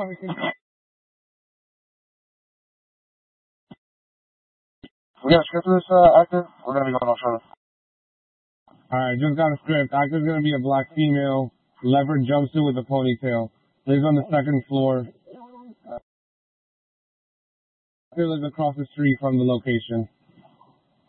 We got a script for this actor? We're gonna be going on show. Alright, just got a script. Actor's gonna be a black female, leopard jumpsuit with a ponytail. Lives on the second floor. Actor lives across the street from the location.